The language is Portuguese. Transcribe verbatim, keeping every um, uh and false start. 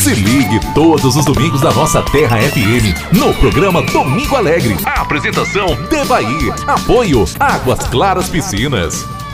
Se ligue todos os domingos da nossa Terra F M no programa Domingo Alegre. A apresentação Devaí. Apoio Águas Claras Piscinas.